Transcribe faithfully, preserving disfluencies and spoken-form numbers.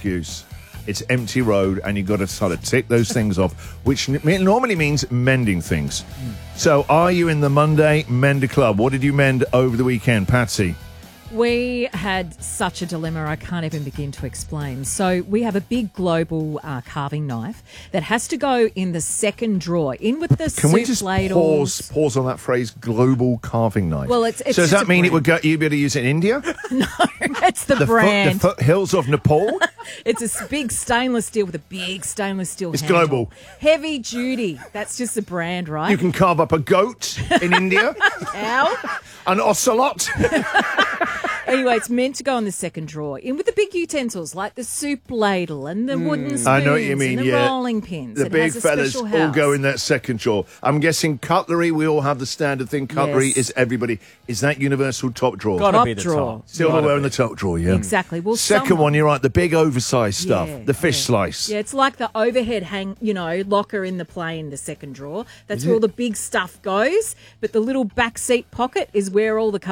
excuse. It's empty road, and you've got to sort of tick those things off, which n- normally means mending things. Mm. So are you in the Monday Mender Club? What did you mend over the weekend, Patsy? We had such a dilemma I can't even begin to explain. So we have a big global uh, carving knife that has to go in the second drawer, in with the Can soup we just ladles. pause pause on that phrase, global carving knife? Well, it's, it's so does just that a mean brand. it would go? You'd be able to use it in India? No, it's the, the brand. Foot, the foothills of Nepal. It's a s- big stainless steel with a big stainless steel It's handle. global. Heavy duty. That's just the brand, right? You can carve up a goat in India, Cow. an ocelot. Anyway, it's meant to go in the second drawer, in with the big utensils like the soup ladle and the wooden spoons I know what you mean, and the yeah. rolling pins. The It big has a fellas special all house. go in that second drawer. I'm guessing cutlery, we all have the standard thing. Cutlery Yes. is everybody. Is that universal top drawer? Gotta Top be the drawer. top. Silverware in the top drawer, yeah. Exactly. Well, Second someone- one, you're right, the big oversized stuff, Yeah, the fish yeah. slice. Yeah, it's like the overhead hang, you know, locker in the plane, the second drawer. That's Is where it? all the big stuff goes, but the little back seat pocket is where all the